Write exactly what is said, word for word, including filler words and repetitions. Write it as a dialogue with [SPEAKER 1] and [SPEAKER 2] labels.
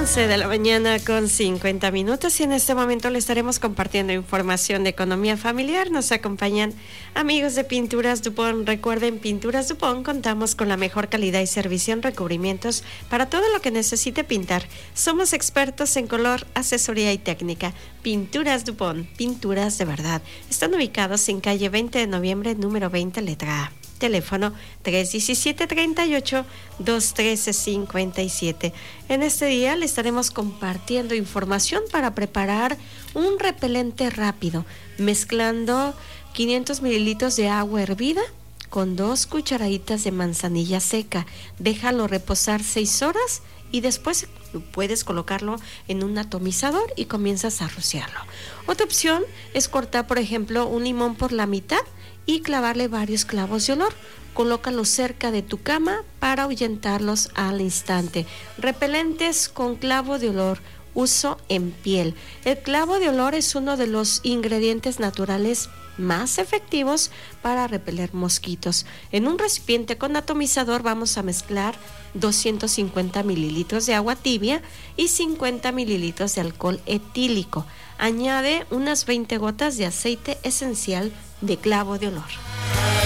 [SPEAKER 1] once de la mañana con cincuenta minutos y en este momento le estaremos compartiendo información de economía familiar. Nos acompañan amigos de Pinturas Dupont. Recuerden, Pinturas Dupont contamos con la mejor calidad y servicio en recubrimientos para todo lo que necesite pintar. Somos expertos en color, asesoría y técnica. Pinturas Dupont, pinturas de verdad. Están ubicados en calle veinte de noviembre, número veinte, letra A. Teléfono tres diecisiete, treinta y ocho, doscientos trece, cincuenta y siete. En este día le estaremos compartiendo información para preparar un repelente rápido, mezclando quinientos mililitros de agua hervida con dos cucharaditas de manzanilla seca. Déjalo reposar seis horas y después puedes colocarlo en un atomizador y comienzas a rociarlo. Otra opción es cortar, por ejemplo, un limón por la mitad y clavarle varios clavos de olor. Colócalo cerca de tu cama para ahuyentarlos al instante. Repelentes con clavo de olor, uso en piel. El clavo de olor es uno de los ingredientes naturales más efectivos para repeler mosquitos. En un recipiente con atomizador vamos a mezclar doscientos cincuenta mililitros de agua tibia y cincuenta mililitros de alcohol etílico. Añade unas veinte gotas de aceite esencial de clavo de olor.